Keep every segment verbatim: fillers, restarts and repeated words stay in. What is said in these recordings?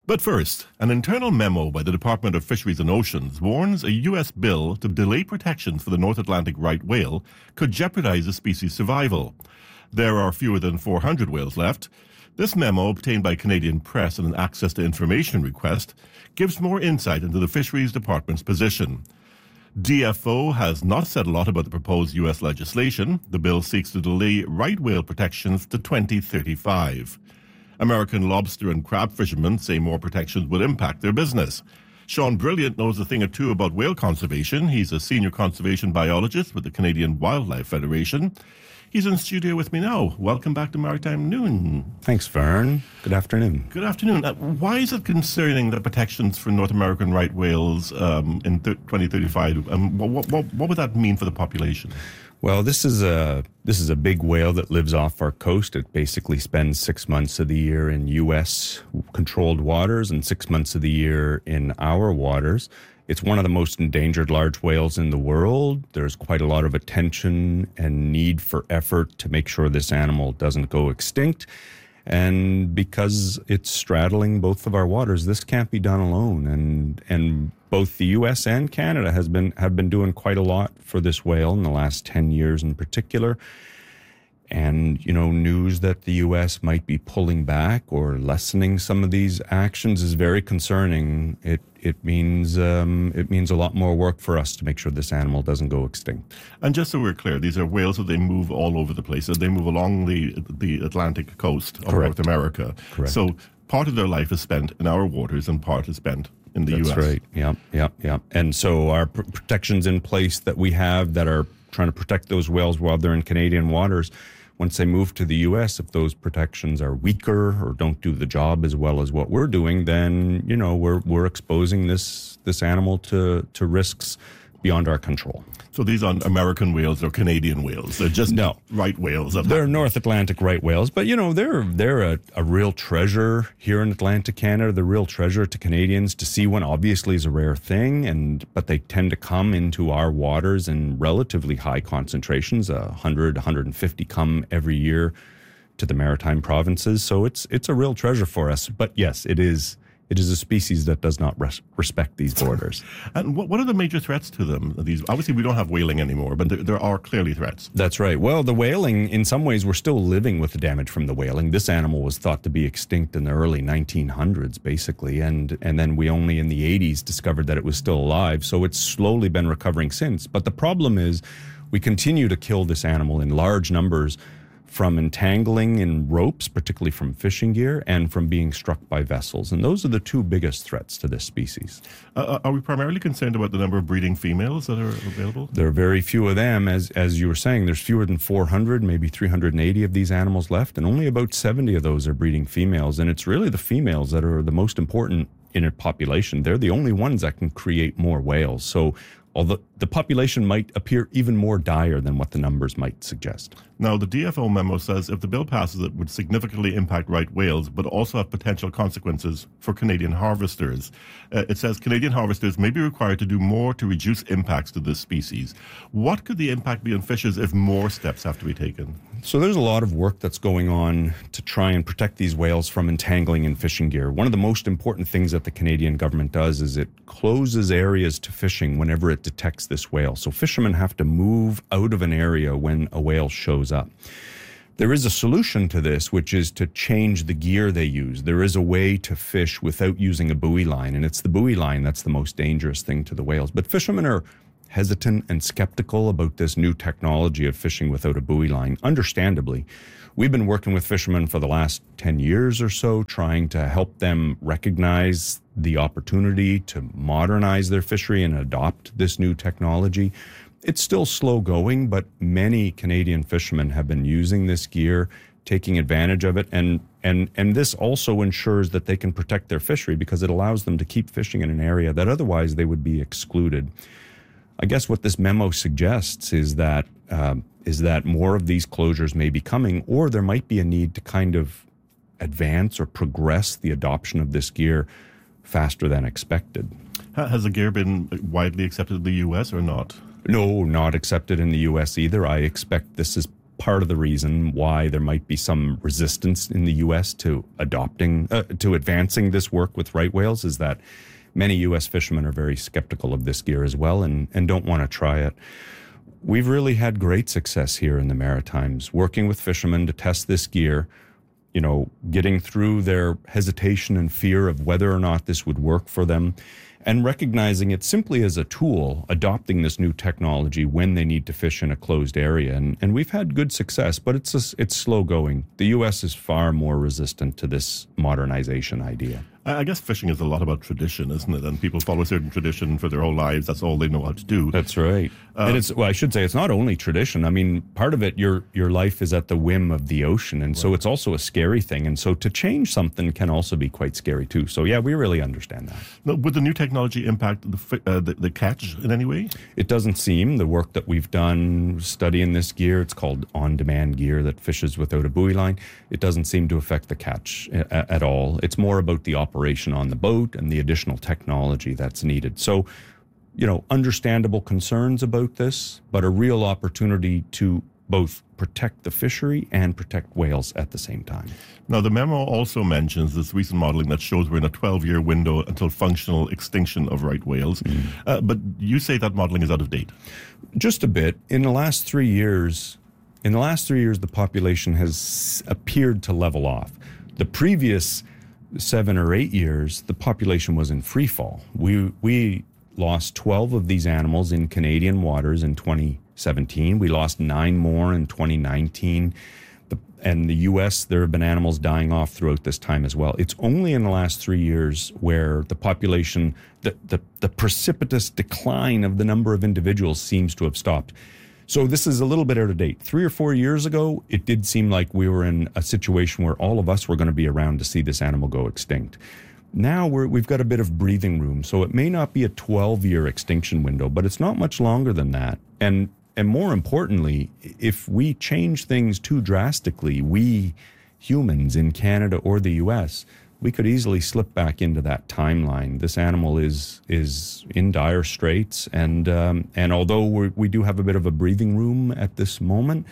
But first, an internal memo by the Department of Fisheries and Oceans warns a U S bill to delay protections for the North Atlantic right whale could jeopardize the species' survival. There are fewer than four hundred whales left. This memo, obtained by Canadian Press in an access to information request, gives more insight into the Fisheries Department's position. D F O has not said a lot about the proposed U S legislation. The bill seeks to delay right whale protections to twenty thirty-five. American lobster and crab fishermen say more protections would impact their business. Sean Brilliant knows a thing or two about whale conservation. He's a senior conservation biologist with the Canadian Wildlife Federation. He's in studio with me now. Welcome back to Maritime Noon. Thanks, Vern. Good afternoon. Good afternoon. Uh, why is it concerning that protections for North American right whales um, in th- twenty thirty-five? Um, what, what, what would that mean for the population? Well, this is a this is a big whale that lives off our coast. It basically spends six months of the year in U S controlled waters and six months of the year in our waters. It's one of the most endangered large whales in the world. There's quite a lot of attention and need for effort to make sure this animal doesn't go extinct. And because it's straddling both of our waters, this can't be done alone. And and both the U S and Canada has been have been doing quite a lot for this whale in the last ten years in particular. And, you know, news that the U S might be pulling back or lessening some of these actions is very concerning. It it means um, it means a lot more work for us to make sure this animal doesn't go extinct. And just so we're clear, these are whales that they move all over the place. They move along the the Atlantic coast of Correct. North America. Correct. So part of their life is spent in our waters and part is spent in the That's U S. That's right. Yeah, yeah, yeah. And so our pr- protections in place that we have that are trying to protect those whales while they're in Canadian waters, once they move to the U S, if those protections are weaker or don't do the job as well as what we're doing, then, you know, we're we're exposing this this animal to, to risks beyond our control. So these aren't American whales or Canadian whales. They're just no. right whales. They're North Atlantic right whales, but, you know, they're they're a, a real treasure here in Atlantic Canada. They're a real treasure to Canadians. To see one obviously is a rare thing, and but they tend to come into our waters in relatively high concentrations. Uh, one hundred, one hundred fifty come every year to the maritime provinces. So it's it's a real treasure for us. But yes, it is It is a species that does not res- respect these borders. And what, what are the major threats to them? These obviously, we don't have whaling anymore, but there, there are clearly threats. That's right. Well, the whaling, in some ways, we're still living with the damage from the whaling. This animal was thought to be extinct in the early nineteen hundreds, basically, and, and then we only in the eighties discovered that it was still alive, so it's slowly been recovering since. But the problem is we continue to kill this animal in large numbers from entangling in ropes, particularly from fishing gear, and from being struck by vessels. And those are the two biggest threats to this species. Uh, are we primarily concerned about the number of breeding females that are available? There are very few of them. As as you were saying, there's fewer than four hundred, maybe three hundred eighty of these animals left, and only about seventy of those are breeding females. And it's really the females that are the most important in a population. They're the only ones that can create more whales. So although the population might appear even more dire than what the numbers might suggest. Now, the D F O memo says if the bill passes, it would significantly impact right whales, but also have potential consequences for Canadian harvesters. Uh, it says Canadian harvesters may be required to do more to reduce impacts to this species. What could the impact be on fishers if more steps have to be taken? So there's a lot of work that's going on to try and protect these whales from entangling in fishing gear. One of the most important things that the Canadian government does is it closes areas to fishing whenever it detects this whale. So fishermen have to move out of an area when a whale shows up. There is a solution to this, which is to change the gear they use. There is a way to fish without using a buoy line, and it's the buoy line that's the most dangerous thing to the whales. But fishermen are hesitant and skeptical about this new technology of fishing without a buoy line, understandably. We've been working with fishermen for the last ten years or so, trying to help them recognize the opportunity to modernize their fishery and adopt this new technology. It's still slow going, but many Canadian fishermen have been using this gear, taking advantage of it, and and and this also ensures that they can protect their fishery because it allows them to keep fishing in an area that otherwise they would be excluded. I guess what this memo suggests is that um, is that more of these closures may be coming, or there might be a need to kind of advance or progress the adoption of this gear faster than expected. Has the gear been widely accepted in the U S or not? No, not accepted in the U S either. I expect this is part of the reason why there might be some resistance in the U S to adopting, uh, to advancing this work with right whales is that many U S fishermen are very skeptical of this gear as well and, and don't want to try it. We've really had great success here in the Maritimes, working with fishermen to test this gear, you know, getting through their hesitation and fear of whether or not this would work for them, and recognizing it simply as a tool, adopting this new technology when they need to fish in a closed area. And, and we've had good success, but it's a, it's slow going. The U S is far more resistant to this modernization idea. I guess fishing is a lot about tradition, isn't it? And people follow a certain tradition for their whole lives. That's all they know how to do. That's right. Uh, and it's, well, I should say it's not only tradition. I mean, part of it, your your life is at the whim of the ocean. And right. so it's also a scary thing. And so to change something can also be quite scary too. So yeah, we really understand that. Now, would the new technology impact the, uh, the, the catch in any way? It doesn't seem. The work that we've done studying this gear, it's called on-demand gear that fishes without a buoy line. It doesn't seem to affect the catch a, at all. It's more about the operation on the boat and the additional technology that's needed. So, you know, understandable concerns about this, but a real opportunity to both protect the fishery and protect whales at the same time. Now, the memo also mentions this recent modeling that shows we're in a twelve-year window until functional extinction of right whales. Mm. Uh, but you say that modeling is out of date. Just a bit. In the last three years, in the last three years, the population has appeared to level off. The previous seven or eight years, the population was in free fall. We we lost twelve of these animals in Canadian waters in twenty seventeen. We lost nine more in twenty nineteen. The, and the U S, there have been animals dying off throughout this time as well. It's only in the last three years where the population, the, the, the precipitous decline of the number of individuals seems to have stopped. So this is a little bit out of date. Three or four years ago, it did seem like we were in a situation where all of us were going to be around to see this animal go extinct. Now we're, we've got a bit of breathing room, so it may not be a twelve-year extinction window, but it's not much longer than that. And and more importantly, if we change things too drastically, we humans in Canada or the U S, we could easily slip back into that timeline. This animal is is in dire straits, and um, and although we're, we do have a bit of a breathing room at this moment,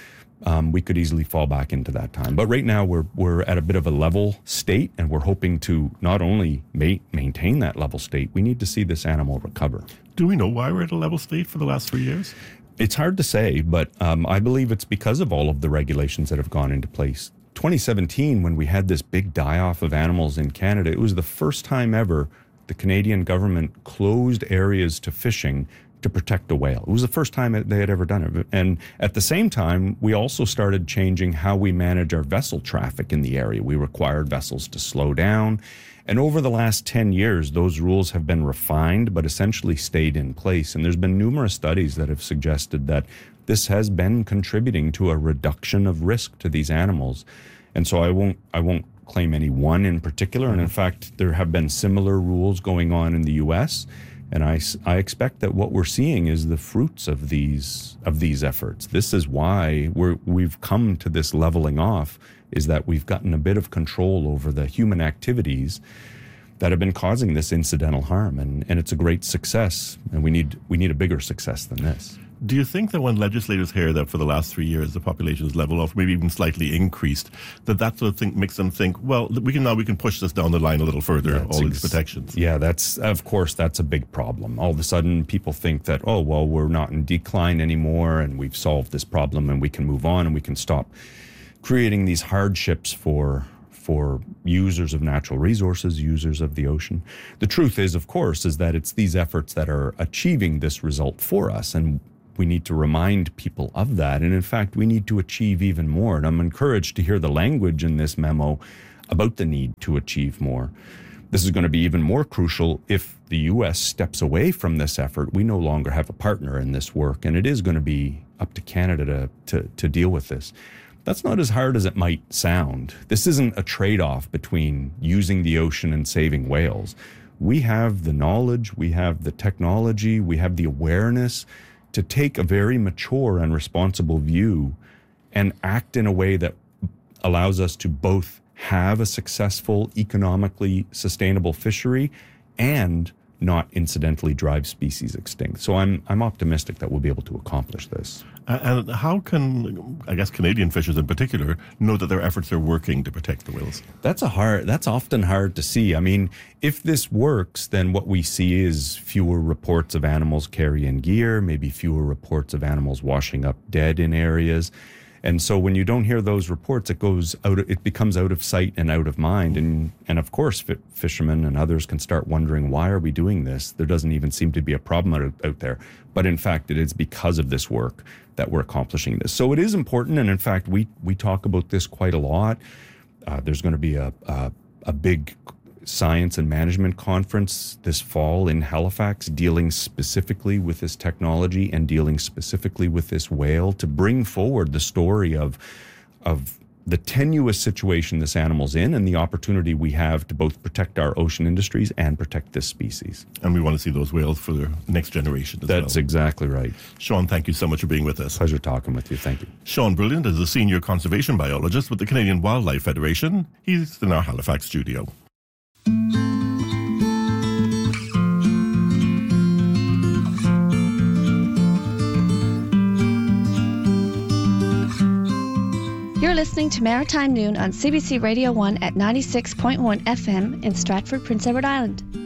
um, we could easily fall back into that time. But right now we're we're at a bit of a level state, and we're hoping to not only ma- maintain that level state, we need to see this animal recover. Do we know why we're at a level state for the last three years? It's hard to say, but um, I believe it's because of all of the regulations that have gone into place. twenty seventeen, when we had this big die-off of animals in Canada, it was the first time ever the Canadian government closed areas to fishing to protect a whale. It was the first time they had ever done it. And at the same time, we also started changing how we manage our vessel traffic in the area. We required vessels to slow down. And over the last ten years, those rules have been refined, but essentially stayed in place. And there's been numerous studies that have suggested that this has been contributing to a reduction of risk to these animals. And so I won't I won't claim any one in particular. And in fact, there have been similar rules going on in the U S. And I, I expect that what we're seeing is the fruits of these of these efforts. This is why we're, we've come to this leveling off, is that we've gotten a bit of control over the human activities that have been causing this incidental harm. And, and it's a great success. And we need we need a bigger success than this. Do you think that when legislators hear that for the last three years the population is leveled off, maybe even slightly increased, that that sort of thing makes them think, well, we can now we can push this down the line a little further, that's all ex- these protections? Yeah, that's of course that's a big problem. All of a sudden, people think that, oh, well, we're not in decline anymore, and we've solved this problem, and we can move on, and we can stop creating these hardships for for users of natural resources, users of the ocean. The truth is, of course, is that it's these efforts that are achieving this result for us, and we need to remind people of that. And in fact, we need to achieve even more. And I'm encouraged to hear the language in this memo about the need to achieve more. This is going to be even more crucial if the U S steps away from this effort. We no longer have a partner in this work, and it is going to be up to Canada to, to, to deal with this. That's not as hard as it might sound. This isn't a trade-off between using the ocean and saving whales. We have the knowledge, we have the technology, we have the awareness to take a very mature and responsible view and act in a way that allows us to both have a successful, economically sustainable fishery and not incidentally drive species extinct. So I'm I'm optimistic that we'll be able to accomplish this. Uh, and how can, I guess, Canadian fishers in particular know that their efforts are working to protect the whales? That's a hard. That's often hard to see. I mean, if this works, then what we see is fewer reports of animals carrying gear, maybe fewer reports of animals washing up dead in areas. And so when you don't hear those reports, it goes out. It becomes out of sight and out of mind. And and of course, f- fishermen and others can start wondering, why are we doing this? There doesn't even seem to be a problem out, out there. But in fact, it is because of this work that we're accomplishing this. So it is important. And in fact, we we talk about this quite a lot. Uh, there's going to be a, a a big science and management conference this fall in Halifax dealing specifically with this technology and dealing specifically with this whale to bring forward the story of of the tenuous situation this animal's in and the opportunity we have to both protect our ocean industries and protect this species. And we want to see those whales for the next generation as well. That's exactly right. Sean, thank you so much for being with us. Pleasure talking with you. Thank you. Sean Brilliant is a senior conservation biologist with the Canadian Wildlife Federation. He's in our Halifax studio. You're listening to Maritime Noon on C B C Radio one at ninety-six point one F M in Stratford, Prince Edward Island.